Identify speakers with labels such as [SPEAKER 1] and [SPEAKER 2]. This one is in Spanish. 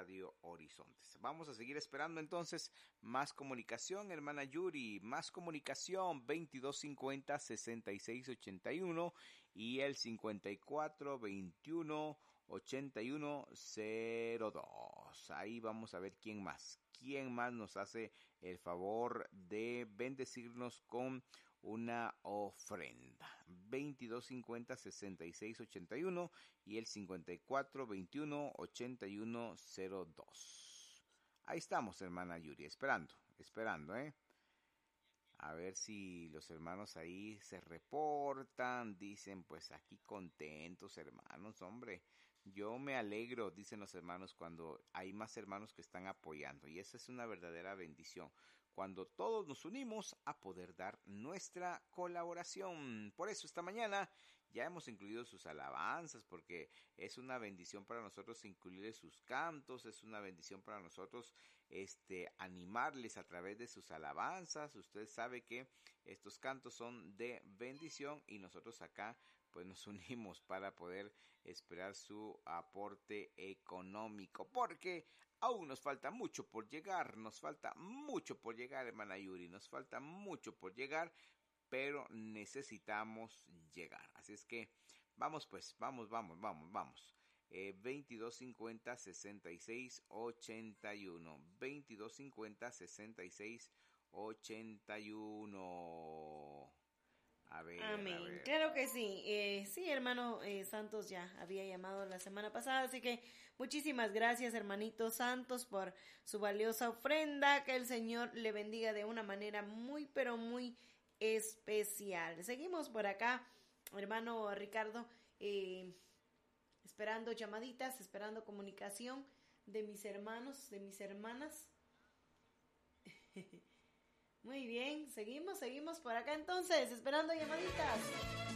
[SPEAKER 1] Radio Horizontes. Vamos a seguir esperando entonces más comunicación, hermana Yuri, más comunicación, 2250-6681 y el 5421-8102. Ahí vamos a ver quién más nos hace el favor de bendecirnos con una ofrenda. 2250-6681 y el 5421-8102. Ahí estamos, hermana Yuri, esperando, a ver si los hermanos ahí se reportan, dicen, pues aquí contentos, hermanos, hombre. Yo me alegro, dicen los hermanos, cuando hay más hermanos que están apoyando, y esa es una verdadera bendición, cuando todos nos unimos a poder dar nuestra colaboración. Por eso esta mañana ya hemos incluido sus alabanzas, porque es una bendición para nosotros incluir sus cantos, es una bendición para nosotros animarles a través de sus alabanzas. Usted sabe que estos cantos son de bendición y nosotros acá pues nos unimos para poder esperar su aporte económico, porque aún nos falta mucho por llegar, hermana Yuri, nos falta mucho por llegar, pero necesitamos llegar. Así es que vamos pues, vamos. 2250-6681, 2250-6681.
[SPEAKER 2] Amén. Claro que sí. Sí, hermano Santos ya había llamado la semana pasada, así que muchísimas gracias, hermanito Santos, por su valiosa ofrenda. Que el Señor le bendiga de una manera muy, pero muy especial. Seguimos por acá, hermano Ricardo, esperando llamaditas, esperando comunicación de mis hermanos, de mis hermanas. Muy bien, seguimos por acá entonces, esperando llamaditas.